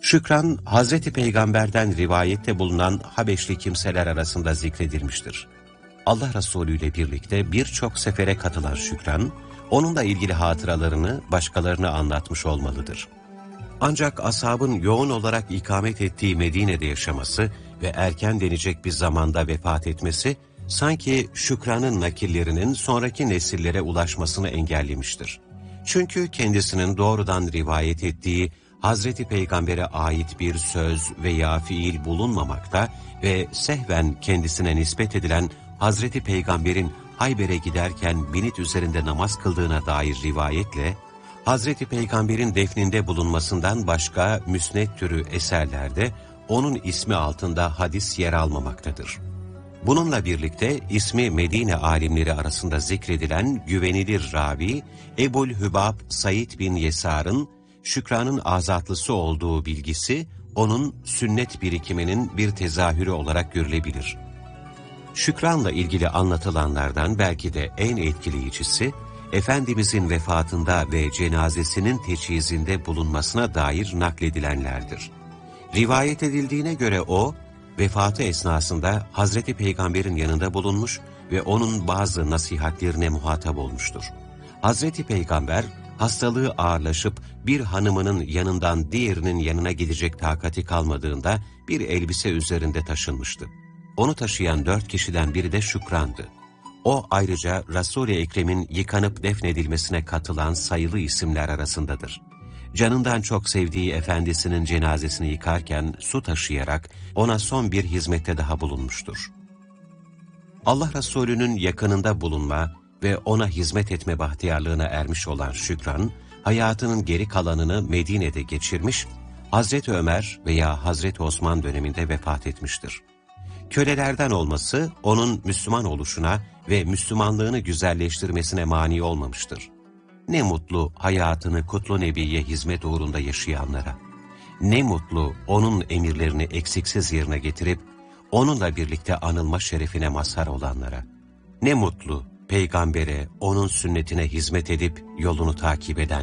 Şükran, Hazreti Peygamber'den rivayette bulunan Habeşli kimseler arasında zikredilmiştir. Allah Resulü ile birlikte birçok sefere katılan Şükran, onunla ilgili hatıralarını başkalarına anlatmış olmalıdır. Ancak ashabın yoğun olarak ikamet ettiği Medine'de yaşaması ve erken denecek bir zamanda vefat etmesi, sanki Şükran'ın nakillerinin sonraki nesillere ulaşmasını engellemiştir. Çünkü kendisinin doğrudan rivayet ettiği Hazreti Peygamber'e ait bir söz veya fiil bulunmamakta ve sehven kendisine nispet edilen Hazreti Peygamber'in Hayber'e giderken binit üzerinde namaz kıldığına dair rivayetle, Hazreti Peygamber'in defninde bulunmasından başka müsned türü eserlerde onun ismi altında hadis yer almamaktadır. Bununla birlikte ismi Medine alimleri arasında zikredilen güvenilir ravi Ebu'l-Hübab Said bin Yesar'ın Şükran'ın azatlısı olduğu bilgisi onun sünnet birikiminin bir tezahürü olarak görülebilir. Şükran'la ilgili anlatılanlardan belki de en etkileyicisi, Efendimizin vefatında ve cenazesinin teçhizinde bulunmasına dair nakledilenlerdir. Rivayet edildiğine göre o, vefatı esnasında Hazreti Peygamber'in yanında bulunmuş ve onun bazı nasihatlerine muhatap olmuştur. Hazreti Peygamber, hastalığı ağırlaşıp bir hanımının yanından diğerinin yanına gidecek takati kalmadığında bir elbise üzerinde taşınmıştı. Onu taşıyan 4 kişiden biri de Şükran'dı. O ayrıca Resul-i Ekrem'in yıkanıp defnedilmesine katılan sayılı isimler arasındadır. Canından çok sevdiği efendisinin cenazesini yıkarken su taşıyarak ona son bir hizmette daha bulunmuştur. Allah Resulü'nün yakınında bulunma ve ona hizmet etme bahtiyarlığına ermiş olan Şükran, hayatının geri kalanını Medine'de geçirmiş, Hazreti Ömer veya Hazreti Osman döneminde vefat etmiştir. Kölelerden olması onun Müslüman oluşuna ve Müslümanlığını güzelleştirmesine mani olmamıştır. Ne mutlu hayatını Kutlu Nebi'ye hizmet uğrunda yaşayanlara. Ne mutlu onun emirlerini eksiksiz yerine getirip onunla birlikte anılma şerefine mazhar olanlara. Ne mutlu Peygamber'e, onun sünnetine hizmet edip yolunu takip edenlere.